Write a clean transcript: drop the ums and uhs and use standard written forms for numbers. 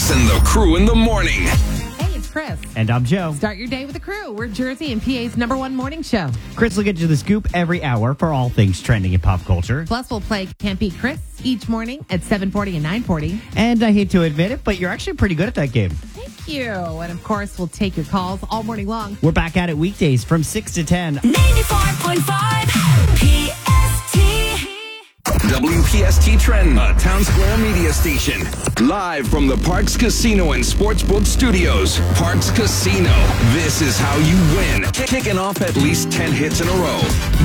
Chris and the crew in the morning. Hey, it's Chris. And I'm Joe. Start your day with the crew. We're Jersey and PA's #1 morning show. Chris will get you the scoop every hour for all things trending in pop culture. Plus, we'll play Can't Beat Chris each morning at 7:40 and 9:40. And I hate to admit it, but you're actually pretty good at that game. Thank you. And of course, we'll take your calls all morning long. We're back at it weekdays from 6 to 10. 95.5 PST. WPST Trend, a Town Square media station. Live from the Parks Casino and Sportsbook Studios. Parks Casino. This is how you win. Kicking off at least 10 hits in a row.